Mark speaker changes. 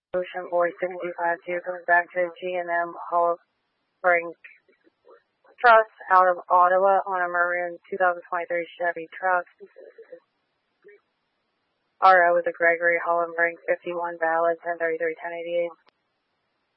Speaker 1: Ocean Boy 6252 comes back to G&M Holbring Trust out of Ottawa on a maroon 2023 Chevy truck. RO with a Gregory Hollenbrink 51 valid 1033 1088.